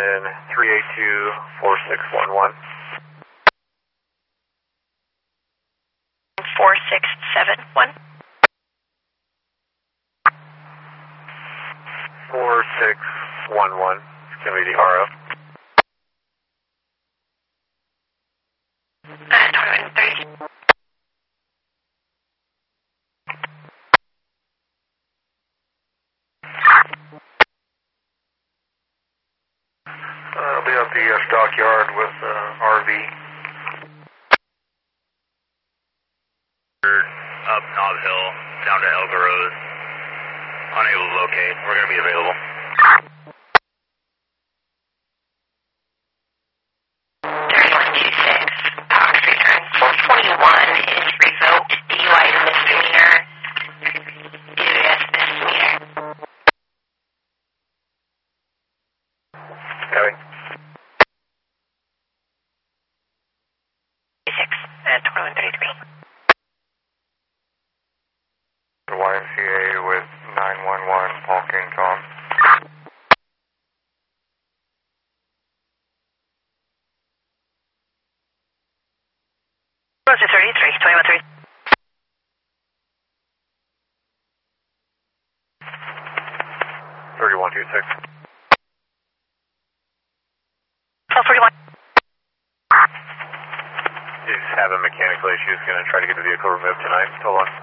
in 382-4611. 4671. 4611. It's going to be the RO. 2130. I'll be at the stockyard with RV. Up Knob Hill, down to Elga Rose. Unable to locate. We're going to be available. 3126. Power return 421 is revoked. DUI is a misdemeanor. DUS misdemeanor. Copy. 2133. The YMCA with 911, Paul King Tom. Roger 33, 213. 3126. 1241. He's having mechanical issues. Going to try to get the vehicle removed tonight. Hold on.